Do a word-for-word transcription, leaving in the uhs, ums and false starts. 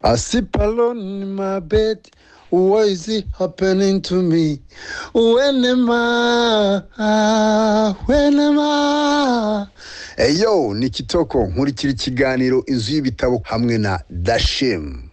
I sleep alone in my bed. What is it happening to me? When am I? When am I? Hey yo, ni Kitoko nkurikira ikiganiro inzu y'ibitabo hamwe na Dashim.